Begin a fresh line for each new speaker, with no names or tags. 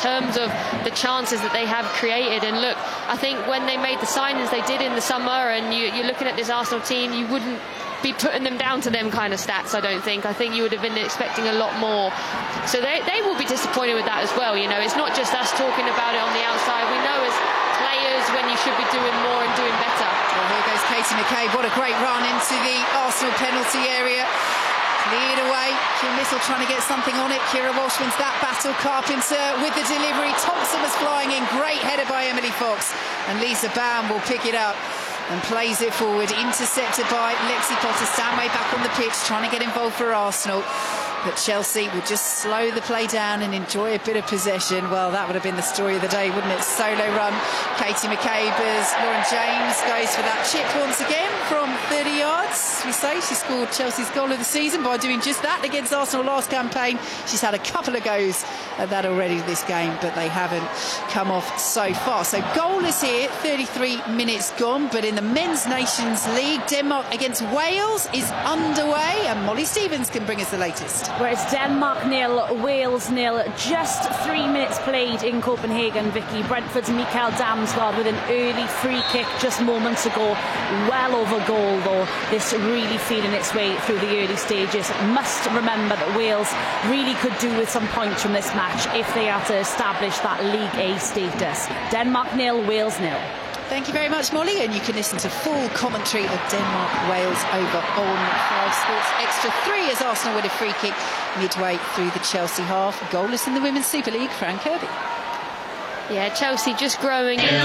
terms of the chances that they have created. And look, I think when they made the signings they did in the summer, and you're looking at this Arsenal team, you wouldn't be putting them down to them kind of stats, I don't think. I think you would have been expecting a lot more. So they will be disappointed with that as well. You know, it's not just us talking about it on the outside. We know as players when you should be doing more and doing better.
Well, here goes Katie McCabe. What a great run into the Arsenal penalty area. Cleared away. Kim Little trying to get something on it. Kira Walsh wins that battle. Carpenter with the delivery. Thompson was flying in. Great header by Emily Fox. And Lisa Baum will pick it up and plays it forward. Intercepted by Lexi Potter. Stanway back on the pitch, trying to get involved for Arsenal. But Chelsea would just slow the play down and enjoy a bit of possession. Well, that would have been the story of the day, wouldn't it? Solo run. Katie McCabe as Lauren James goes for that chip once again from 30 yards. We say she scored Chelsea's goal of the season by doing just that against Arsenal last campaign. She's had a couple of goes at that already this game, but they haven't come off so far. So goalless here, 33 minutes gone. But in the Men's Nations League, Denmark against Wales is underway, and Molly Stevens can bring us the latest.
Where it's Denmark 0, Wales 0. Just 3 minutes played in Copenhagen, Vicky. Brentford's Mikael Damsgaard with an early free kick just moments ago. Well over goal, though. This really feeling its way through the early stages. Must remember that Wales really could do with some points from this match if they are to establish that League A status. Denmark 0, Wales 0.
Thank you very much, Molly, and you can listen to full commentary of Denmark-Wales over on 5 Sports Extra 3 as Arsenal win a free kick midway through the Chelsea half. Goalless in the Women's Super League, Fran Kirby.
Yeah, Chelsea just growing